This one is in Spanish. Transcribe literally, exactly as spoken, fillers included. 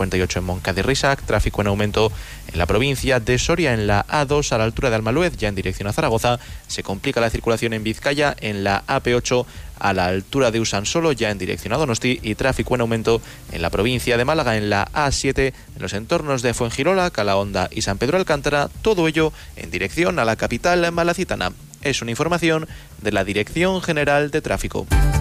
cincuenta y ocho en Moncada y Risac, tráfico en aumento en la provincia de Soria, en la A dos a la altura de Almaluez, ya en dirección a Zaragoza. Se complica la circulación en Vizcaya, en la A P ocho a la altura de Usansolo, ya en dirección a Donosti, y tráfico en aumento en la provincia de Málaga, en la A siete, en los entornos de Fuengirola, Calahonda y San Pedro Alcántara, todo ello en dirección a la capital malacitana. Es una información de la Dirección General de Tráfico.